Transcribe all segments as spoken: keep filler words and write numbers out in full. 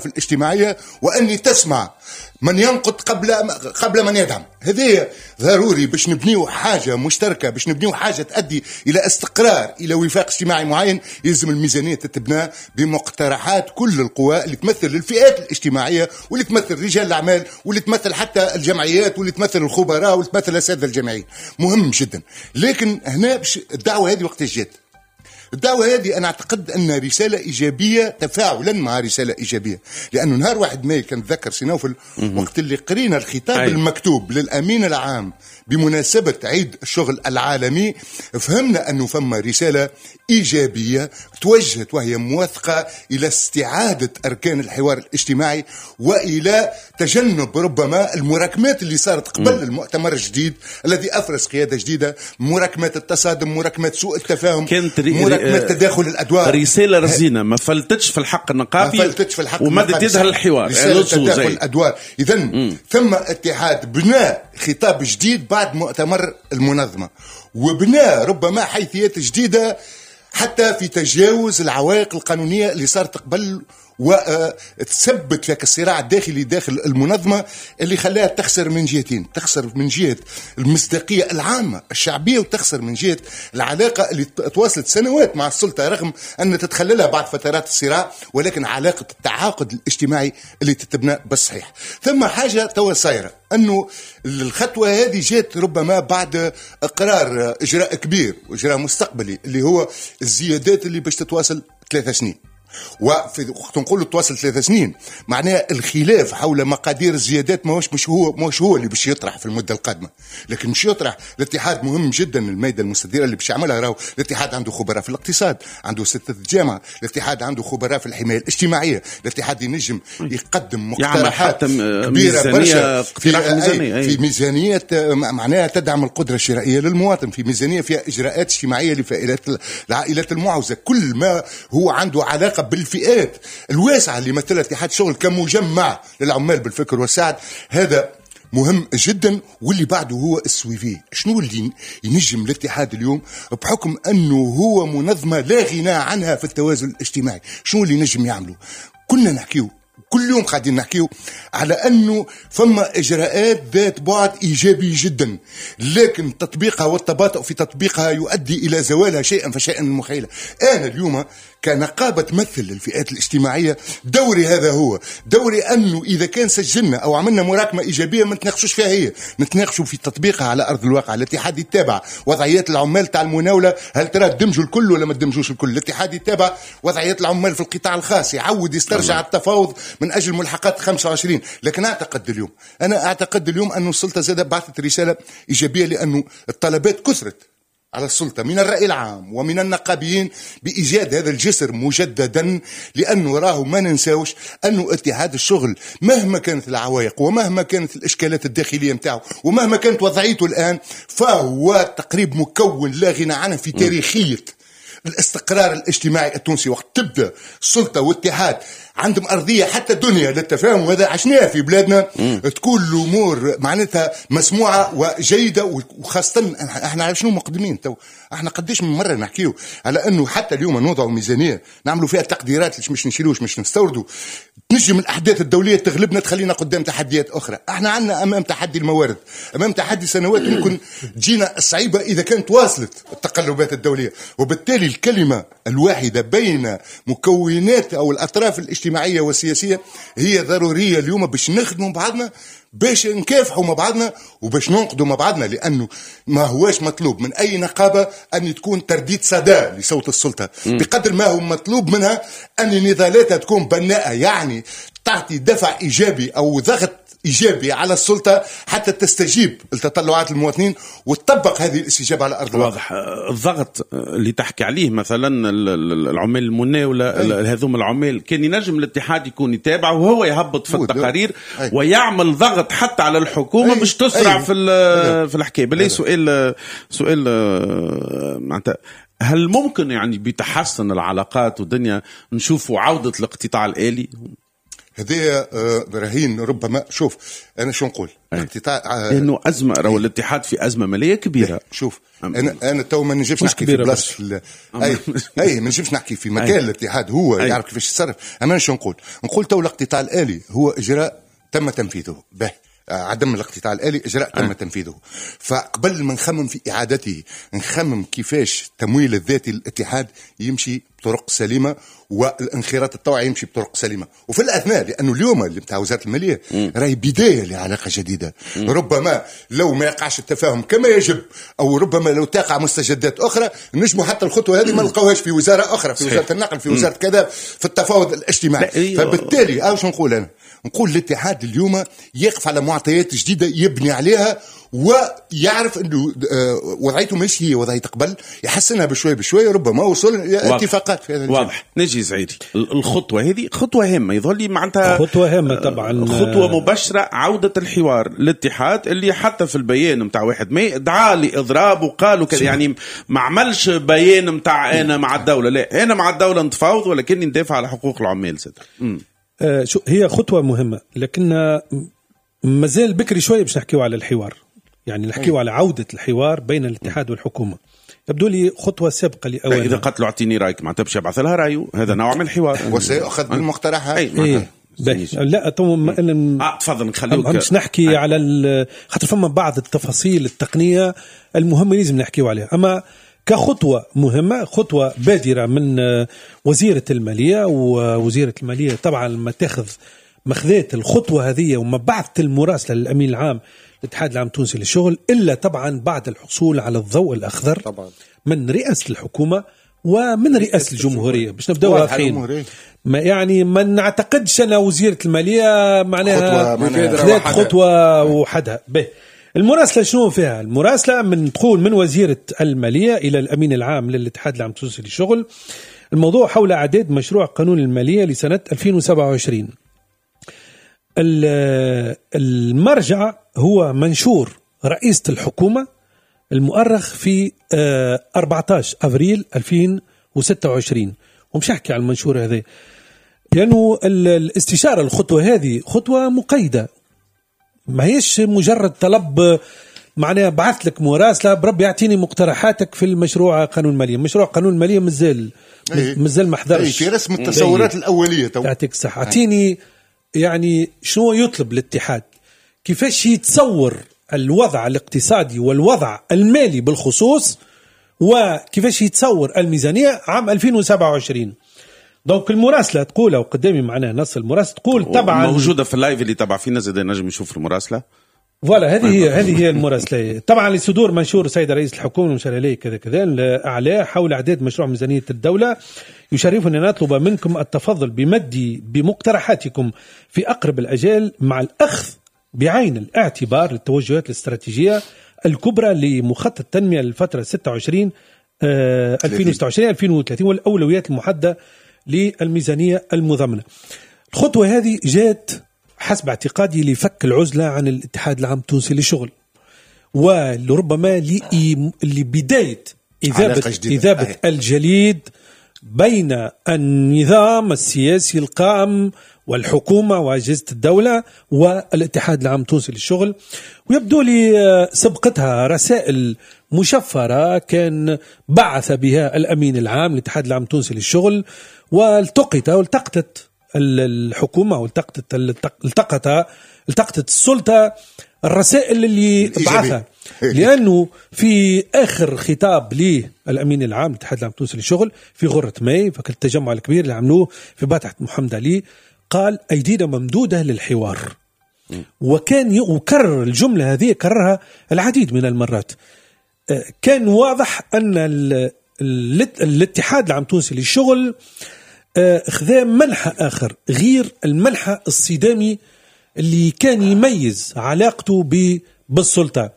في الاجتماعية وأني تسمع من ينقد قبل قبل من يدعم. هذا ضروري باش نبنيو حاجة مشتركة، باش نبنيو حاجة تؤدي إلى استقرار، إلى وفاق اجتماعي معين. يلزم الميزانية تتبنى بمقترحات كل القوى اللي تمثل الفئات الاجتماعية، واللي تمثل رجال الأعمال، واللي تمثل حتى الجمعيات، واللي تمثل الخبراء، واللي تمثل الأساتذة الجامعيين. مهم جدا. لكن هنا الدعوة هذه وقت جات. الدعوة هذه أنا أعتقد أنها رسالة إيجابية تفاعلا مع رسالة إيجابية، لأنه نهار واحد ماي كان تذكر سينوفل وقت اللي قرينا الخطاب أي. المكتوب للأمين العام بمناسبة عيد الشغل العالمي، فهمنا أنه فما رسالة إيجابية توجهت وهي موثقة إلى استعادة أركان الحوار الاجتماعي وإلى تجنب ربما المراكمات اللي صارت قبل م. المؤتمر الجديد الذي أفرز قيادة جديدة، مراكمات التصادم، مراكمات سوء التفاهم، مراكمات تداخل الأدوار. رسالة رزينة ما فلتتش في الحق النقابي، ما فلتتش في الحق ومدت يدها الحوار، رسالة تداخل الأدوار. إذن ثم اتحاد بناء خطاب جديد بعد مؤتمر المنظمة، وبناء ربما حيثيات جديدة حتى في تجاوز العوائق القانونية اللي صارت قبل وتثبت فيك الصراع الداخلي داخل المنظمة اللي خلاها تخسر من جهتين، تخسر من جهة المصداقية العامة الشعبية، وتخسر من جهة العلاقة اللي تواصلت سنوات مع السلطة رغم أن تتخللها بعض فترات الصراع، ولكن علاقة التعاقد الاجتماعي اللي تتبنى بالصحيح. ثم حاجة توا صايرة أنه الخطوة هذه جات ربما بعد قرار إجراء كبير وإجراء مستقبلي اللي هو الزيادات اللي باش تتواصل ثلاثة سنين. وفي وقت نقول تواصل ثلاث سنين معناها الخلاف حول مقادير الزيادات ماهوش مش هو مش هو اللي باش يطرح في المده القادمه، لكن مش يطرح الاتحاد. مهم جدا الميدان المستديره اللي باش يعملها. راهو الاتحاد عنده خبراء في الاقتصاد، عنده ستة جامعه، الاتحاد عنده خبراء في الحمايه الاجتماعيه، الاتحاد ينجم يقدم مقترحات كبيره برشا في ميزانية. في ميزانيه معناها تدعم القدره الشرائيه للمواطن، في ميزانيه فيها اجراءات اجتماعيه لفائدة العائلات المعوزه، كل ما هو عنده علاقه بالفئات الواسعة اللي مثلها اتحاد شغل كمجمع للعمال بالفكر والسعد. هذا مهم جدا. واللي بعده هو السويفي. شنو اللي ينجم الاتحاد اليوم بحكم أنه هو منظمة لا غنى عنها في التوازن الاجتماعي؟ شنو اللي نجم يعمله؟ كنا نحكيو كل يوم قاعدين نحكيو على أنه فما إجراءات ذات بعد إيجابي جدا، لكن تطبيقها والتباطؤ في تطبيقها يؤدي إلى زوالها شيئا فشيئا من المخيلة. أنا اليوم كنقابة تمثل الفئات الاجتماعية دوري هذا هو دوري، أنه إذا كان سجلنا أو عملنا مراكمة إيجابية ما نتناقشوش فيها هي، نتناقشوا في تطبيقها على أرض الواقع. الاتحاد يتابع وضعيات العمال تاع المناولة، هل ترى تدمجوا الكل ولا ما تدمجوش الكل؟ الاتحاد يتابع وضعيات العمال في القطاع الخاص، يعود يسترجع التفاوض من أجل ملحقات خمسة وعشرين. لكن أعتقد اليوم أنا أعتقد اليوم أن السلطة زادة بعثت رسالة إيجابية، لأنه الطلبات كثرت على السلطة من الرأي العام ومن النقابيين بإيجاد هذا الجسر مجددا، لأنه راه ما ننساوش أنه اتحاد الشغل مهما كانت العوائق ومهما كانت الإشكالات الداخلية متاعه ومهما كانت وضعيته الآن، فهو تقريب مكون لا غنى عنه في تاريخية الاستقرار الاجتماعي التونسي. وقت تبدأ السلطة والاتحاد عندهم أرضية حتى دنيا للتفاهم، وهذا عشناها في بلادنا، تكون الأمور معناتها مسموعة وجيدة. وخاصة احنا على شنو مقدمين تو، احنا قديش من مرة نحكيو على أنه حتى اليوم نوضعوا ميزانية نعملوا فيها تقديرات اللي مش نشيلوش مش نستوردوا، تنجم الأحداث الدولية تغلبنا تخلينا قدام تحديات أخرى. احنا عندنا أمام تحدي الموارد، أمام تحدي سنوات ممكن تجينا صعيبة إذا كانت واصلت التقلبات الدولية. وبالتالي الكلمة الواحدة بين مكونات أو الأطراف الاجتماعية والسياسية هي ضرورية اليوم باش نخدموا بعضنا، باش نكافحوا مع بعضنا وباش ننقدوا مع بعضنا. لأنه ما هواش مطلوب من أي نقابة أن تكون ترديد صدى لصوت السلطة، بقدر ما هو مطلوب منها أن نضالاتها تكون بناءة، يعني تعطي دفع إيجابي أو ضغط إيجابي على السلطة حتى تستجيب لتطلعات المواطنين وتطبق هذه الاستجابة على أرض الواقع. واضح. الضغط اللي تحكي عليه مثلا العمال المناولة هذوم العمال كان ينجم الاتحاد يكون يتابع وهو يهبط في التقارير أي. ويعمل ضغط حتى على الحكومة باش تسرع أي. في في الحكاية. بلي سؤال سؤال معناتها هل ممكن يعني بتحسن العلاقات والدنيا نشوفوا عودة الاقتطاع الآلي؟ هذه رهين ربما. شوف انا شو نقول اقتطاع آه انه ازمه راهو الاتحاد في ازمه ماليه كبيره. شوف انا انا تو ما نجمش نحكي في بلاصه اي اي ما نجمش نحكي في مكان الاتحاد هو أي. يعرف كيفاش يتصرف. اما شو نقول نقول تو الاقتطاع الالي هو اجراء تم تنفيذه به. عدم الاقتطاع الآلي إجراء تم أه. تنفيذه. فقبل ما نخمم في إعادته نخمم كيفاش تمويل الذاتي للاتحاد يمشي بطرق سليمة والانخراط الطوعي يمشي بطرق سليمة. وفي الأثناء لأنه اليوم اللي بتاع وزارة المالية راهي بداية لعلاقة جديدة. م. ربما لو ما يقعش التفاهم كما يجب أو ربما لو تقع مستجدات أخرى نجموا حتى الخطوة هذه ما نلقاوهاش في وزارة أخرى في وزارة النقل في وزارة كذا في التفاوض الاجتماعي. فبالتالي أوش نقول أنا نقول الاتحاد اليوم يقف على معطيات جديدة يبني عليها ويعرف انه وضعيته مش هي وضعية قبل يحسنها بشوي بشوي ربما وصل اتفاقات في هذا الجانب. واضح. نجي سعيدي الخطوة هذه خطوة هامة يظل لي معناتها خطوة هامة طبعا خطوة مباشرة عودة الحوار الاتحاد اللي حتى في البيان متاع واحد ماي دعا لإضراب وقالوا كذا يعني ما عملش بيان متاع أنا مع الدولة لا أنا مع الدولة نتفاوض ولكني ندافع على حقوق العمال. آه شو هي خطوة مهمة لكن مازال بكري شوية باش نحكيو على الحوار يعني نحكيو على عودة الحوار بين الاتحاد والحكومة. يبدو لي خطوة سابقة لأولا. إذا قتلوا اعطيني رأيك ما تبش يبعث لها رأيه هذا نوع من الحوار وسيأخذ بالمقترحات. إيه لا تو آه تفضل نخليوك مش نحكي أي. على خاطر فما بعض التفاصيل التقنية المهمة لازم نحكيو عليها. أما كخطوة مهمة خطوة بادرة من وزيرة المالية ووزيرة المالية طبعا لما تاخذ مخذات الخطوة هذه وما بعثت المراسلة للأمين العام الاتحاد العام التونسي للشغل إلا طبعا بعد الحصول على الضوء الأخضر طبعا من رئاسة الحكومة ومن رئاسة الجمهورية باش نبدأ واضحين. ما يعني ما نعتقدش أن وزيرة المالية معناها خذت خطوة وحدها به. المراسلة شنو فيها؟ المراسلة من تقول من وزيرة المالية إلى الأمين العام للاتحاد العام التونسي للشغل الموضوع حول إعداد مشروع قانون المالية لسنة ألفين وسبعة وعشرين. المرجع هو منشور رئيسة الحكومة المؤرخ في أربعة عشر أفريل ألفين وستة وعشرين. ومش أحكي عن المنشور هذا لأنه الاستشارة الخطوة هذه خطوة مقيدة ما هيش مجرد طلب معناها بعث لك مراسلة برب يعطيني مقترحاتك في المشروع قانون المالية. مشروع قانون المالية مازال مازال ما حضرش في رسم التصورات الأولية تو تعطيك صح. اعطيني يعني شنو يطلب الاتحاد كيفاش يتصور الوضع الاقتصادي والوضع المالي بالخصوص وكيفاش يتصور الميزانية عام ألفين وسبعة وعشرين. دونك المراسلة تقول وقدامي معنا نص المراسلة تقول طبعا موجودة في اللايف اللي تبع فينا زي نجم يشوف المراسلة فوالا هذه هي هذه هي المراسلة طبعا لصدور منشور السيد رئيس الحكومة المشار إليه كذا كذا الأعلى حول إعداد مشروع ميزانية الدولة. يشرفني أن نطلب منكم التفضل بمد بمقترحاتكم في أقرب الأجال مع الأخذ بعين الاعتبار للتوجهات الاستراتيجية الكبرى لمخطط التنمية للفترة ستة وعشرين ألفين وستة وعشرين ألفين وثلاثين والأولويات المحددة للميزانية المضمنة. الخطوة هذه جاءت حسب اعتقادي لفك العزلة عن الاتحاد العام التونسي للشغل ولربما لبداية إذابة, إذابة الجليد بين النظام السياسي القائم والحكومة وأجهزة الدولة والاتحاد العام التونسي للشغل. ويبدو لي سبقتها رسائل مشفرة كان بعث بها الأمين العام للاتحاد العام التونسي للشغل والتقط والتقطت الحكومة والتقطت التقطت التقطت السلطة الرسائل اللي بعثها لأنه في آخر خطاب للأمين العام للاتحاد العام التونسي للشغل في غرة ماي فكل التجمع الكبير اللي عملوه في باتحة محمد علي قال أيدينا ممدودة للحوار. وكان يكرر الجملة هذه كررها العديد من المرات. كان واضح أن الاتحاد العام التونسي للشغل اخذ منحى آخر غير المنحى الصدامي اللي كان يميز علاقته بالسلطة.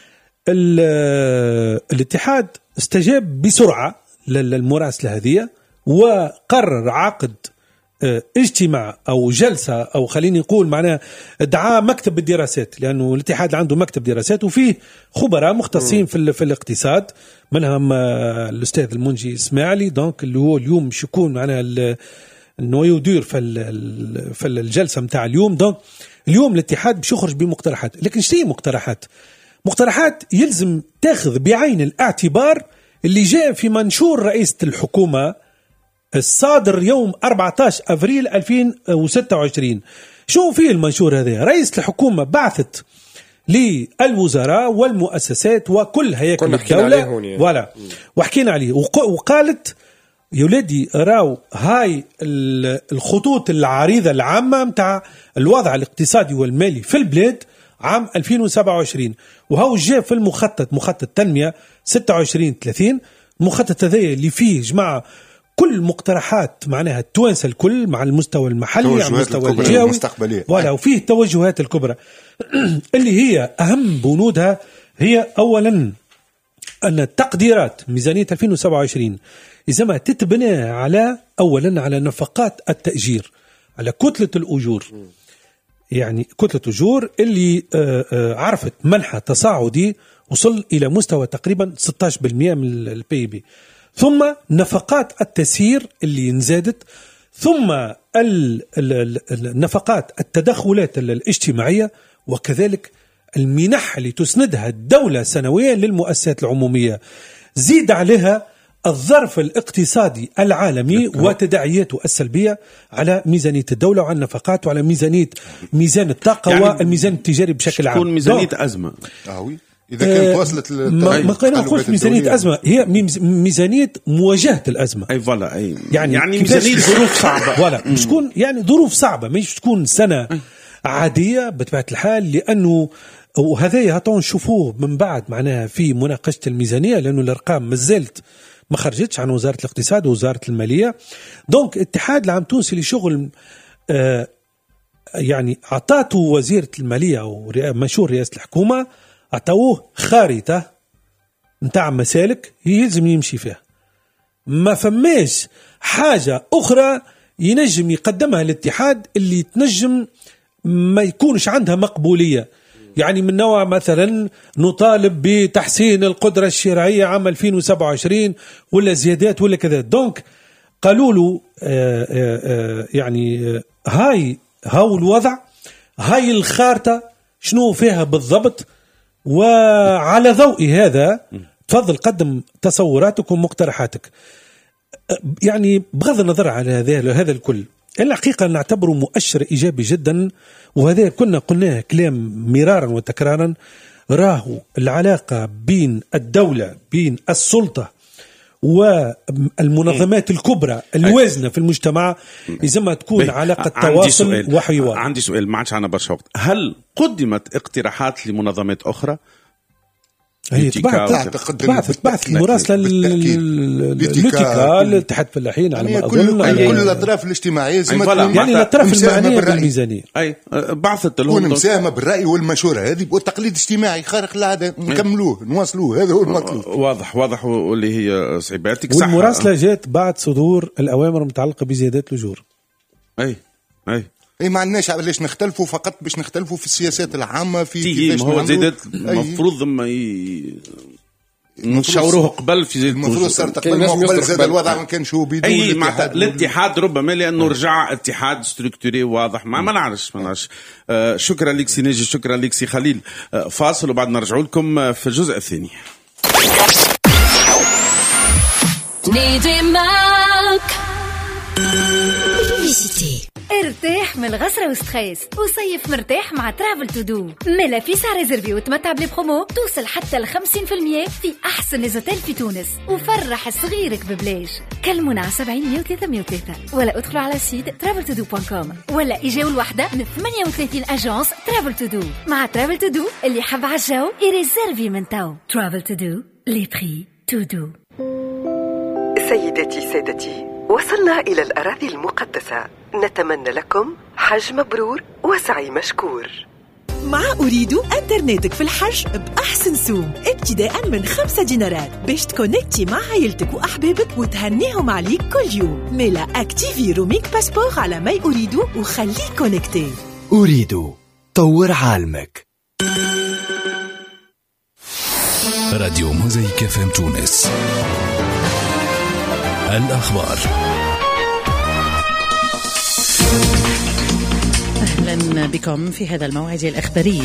الاتحاد استجاب بسرعة للمراسلة هذه وقرر عقد اجتماع أو جلسة أو خليني نقول معناه دعا مكتب الدراسات لأنه الاتحاد عنده مكتب دراسات وفيه خبراء مختصين في, في الاقتصاد منهم الأستاذ المنجي إسماعيلي دونك اللي هو اليوم مش يكون معنا انه يدير في في الجلسه نتاع اليوم. دونك اليوم الاتحاد باش يخرج بمقترحات، لكن شنو هي مقترحات؟ مقترحات يلزم تاخذ بعين الاعتبار اللي جاء في منشور رئيسة الحكومة الصادر يوم أربعة عشر أفريل ألفين وستة وعشرين. شو فيه المنشور هذا؟ رئيسة الحكومة بعثت للوزراء والمؤسسات وكل هياكل الدولة ولا وحكينا عليه وقالت يا ولادي راو هاي الخطوط العريضة العامة متاع الوضع الاقتصادي والمالي في البلاد عام ألفين وسبعة وعشرين، وهو جاء في المخطط مخطط تنمية ستة وعشرين ثلاثين. المخطط هذا اللي فيه جماعة كل مقترحات معناها التوانسة الكل مع المستوى المحلي على المستوى الجهوي ولا، وفيه التوجهات الكبرى اللي هي أهم بنودها هي أولا أن التقديرات ميزانية ألفين وسبعة وعشرين إذا ما تتبنى على أولا على نفقات التأجير، على كتلة الأجور، يعني كتلة أجور اللي عرفت منحة تصاعدي وصل إلى مستوى تقريبا ستة عشر بالمئة من البي بي، ثم نفقات التسيير اللي انزادت، ثم النفقات التدخلات الاجتماعية، وكذلك المنح اللي تسندها الدولة سنويا للمؤسسات العمومية. زيد عليها الظرف الاقتصادي العالمي وتداعياته السلبية على ميزانية الدولة وعلى النفقات وعلى ميزانية ميزان الطاقة يعني والميزان التجاري بشكل عام. تكون ميزانية أزمة. آه إذا كانت وصلت ما ما قلنا نخش ميزانية أزمة، هي ميزانية مواجهة الأزمة. أي فوالا أي يعني, يعني ميزانية ظروف صعبة. ولا مش تكون يعني ظروف صعبة، مش تكون سنة عادية بطبيعة الحال، لأنه وهذا هاتون نشوفوه من بعد معناها في مناقشة الميزانية، لأنه الأرقام مازالت ما خرجتش عن وزارة الاقتصاد ووزارة المالية. دونك اتحاد العام التونسي لشغل آه يعني عطاته وزيرة المالية أو منشور رئاسة الحكومة، عطاوه خارطة نتاع مسالك يلزم يمشي فيها. ما فماش حاجة أخرى ينجم يقدمها الاتحاد اللي تنجم ما يكونش عندها مقبولية، يعني من نوع مثلا نطالب بتحسين القدرة الشرائية عام ألفين وسبعة وعشرين ولا زيادات ولا كذا. دونك قالوا له آآ آآ يعني هاي هاو الوضع، هاي الخارطة شنو فيها بالضبط، وعلى ضوء هذا تفضل قدم تصوراتك ومقترحاتك. يعني بغض النظر على هذا هذا الكل، الحقيقة نعتبره مؤشر إيجابي جدا، وهذا كنا قلناه كلام مرارا وتكرارا. راهو العلاقة بين الدولة بين السلطة والمنظمات الكبرى الوازنة في المجتمع إذا ما تكون علاقة تواصل وحوار. عندي سؤال ما عادش عنا برشا وقت، هل قدمت اقتراحات لمنظمات أخرى؟ هي تبعث تبعث مراسلة للاتيكا للاتحاد الفلاحين على ما أظن، يعني كل الأطراف الاجتماعية يعني الأطراف المعنية بالميزانية أي بعثت لهم تكون مساهمة بالرأي والمشورة. هذه والتقليد الاجتماعي خارق العادة، نكملوه نواصلوه، هذا هو المطلوب. واضح واضح واللي هي صعيباتك صح. والمراسلة جات بعد صدور الأوامر المتعلقة بزيادات الأجور. أي أي اي ما عندناش علاش نختلفوا، فقط باش نختلفوا في السياسات العامه في كيفاش هو زيادات المفروض ما ي... نشاوروه قبل في زيادة المفروض صارت قبل قبل زاد الوضع ما كانش هو بيدو اي مع الاتحاد ربما لانه رجع اتحاد ستركتوري واضح ما ما نعرفش ما نعرفش. آه شكرا لك سي ناجي، شكرا لك سي خليل. آه فاصل وبعد نرجعوا لكم في الجزء الثاني. ارتاح من الغسرة وستريس وصيف مرتاح مع ترافل تو دو. ملا فيسا ريزرفي وتمتع بلي برومو توصل حتى ل خمسين بالمئة في أحسن ليزوتيل في تونس، وفرح صغيرك ببلاش. كلمونا على سبعين مية وثلاثة مية وثلاثة ولا ادخلوا على سيت ترافل تو دو دوت كوم ولا إجاو الوحدة من ثمانية وثلاثين أجانس ترافل تو دو. مع ترافل تو دو اللي حب عالجو يريزرفي من تو. ترافل تو دو لي بري تو دو. سيدتي سادتي، وصلنا إلى الأراضي المقدسة، نتمنى لكم حج مبرور وسعي مشكور. مع أريد أنترنتك في الحج بأحسن سوم ابتداء من خمسة دينارات باش تكونكتي مع عائلتك وأحبابك وتهنيهم عليك كل يوم. ميلا أكتيفي روميك باسبور على ما أريد وخليك كونكتي. أريد طور عالمك. راديو موزايك اف ام تونس. الأخبار. أهلا بكم في هذا الموعد الإخباري.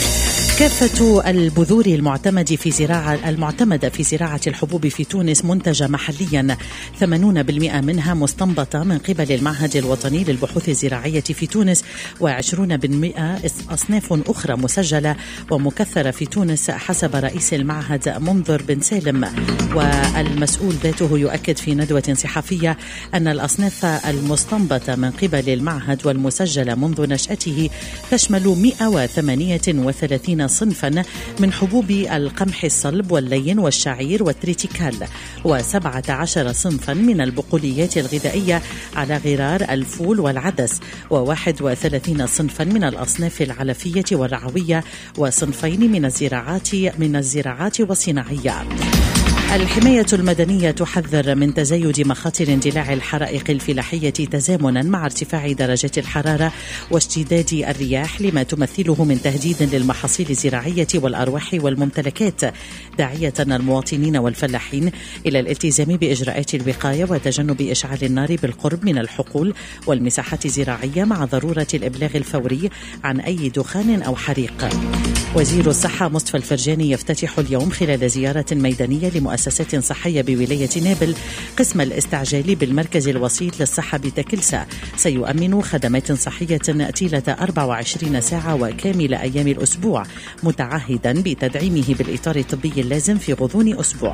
كافة البذور المعتمد في زراعة المعتمدة في زراعة الحبوب في تونس منتجة محليا، ثمانين بالمئة منها مستنبطة من قبل المعهد الوطني للبحوث الزراعية في تونس، وعشرين بالمئة أصناف أخرى مسجلة ومكثرة في تونس حسب رئيس المعهد منذر بن سالم. والمسؤول ذاته يؤكد في ندوة صحفية أن الأصناف المستنبطة من قبل المعهد والمسجلة منذ نشأته تشمل مئة وثمانية وثلاثين صنفا من حبوب القمح الصلب واللين والشعير والتريتيكال، وسبعة عشر صنفا من البقوليات الغذائية على غرار الفول والعدس، وواحد وثلاثين صنفا من الأصناف العلفية والرعوية، وصنفين من الزراعات من الزراعات والصناعية. الحماية المدنية تحذر من تزايد مخاطر اندلاع الحرائق الفلاحية تزامنا مع ارتفاع درجات الحرارة واشتداد الرياح، لما تمثله من تهديد للمحاصيل الزراعية والأرواح والممتلكات، داعية المواطنين والفلاحين إلى الالتزام بإجراءات الوقاية وتجنب إشعال النار بالقرب من الحقول والمساحات الزراعية، مع ضرورة الإبلاغ الفوري عن أي دخان أو حريق. وزير الصحة مصطفى الفرجاني يفتتح اليوم خلال زيارة ميدانية لمؤسسات صحية بولاية نابل قسم الاستعجالي بالمركز الوسيط للصحة بتكلسة، سيؤمن خدمات صحية طيلة أربع وعشرين ساعة وكامل أيام الأسبوع، متعهدا بتدعيمه بالإطار الطبي اللازم في غضون أسبوع.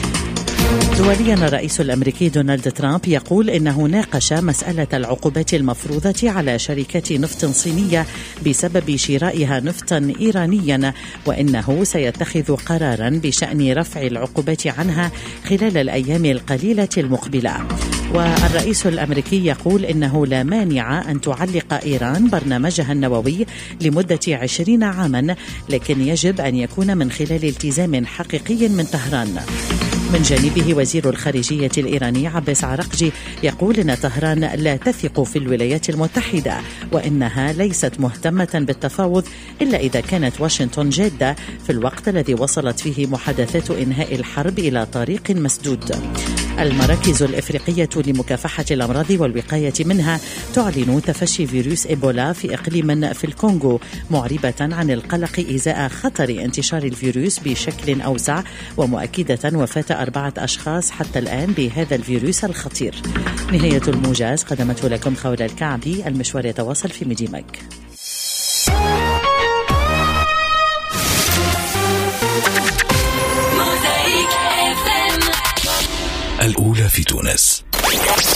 دوليا، الرئيس الأمريكي دونالد ترامب يقول إنه ناقش مسألة العقوبات المفروضة على شركات نفط صينية بسبب شرائها نفطا إيرانيا، وإنه سيتخذ قرارا بشأن رفع العقوبات عنها خلال الأيام القليلة المقبلة. والرئيس الأمريكي يقول إنه لا مانع أن تعلق إيران برنامجها النووي لمدة عشرين عاما، لكن يجب أن يكون من خلال التزام حقيقي من طهران. من جانبه، وزير الخارجية الإيراني عباس عراقجي يقول إن طهران لا تثق في الولايات المتحدة، وإنها ليست مهتمة بالتفاوض إلا إذا كانت واشنطن جادة في الوقت الذي وصلت فيه محادثات إنهاء الحرب إلى طريق مسدود. المراكز الإفريقية لمكافحة الأمراض والوقاية منها تعلن تفشي فيروس إيبولا في إقليم في الكونغو، معربة عن القلق إزاء خطر انتشار الفيروس بشكل أوسع، ومؤكدة وفاة أربعة أشخاص حتى الآن بهذا الفيروس الخطير. نهاية الموجز قدمته لكم خولة الكعبي. المشوار يتواصل في ميديمك. الأولى في تونس.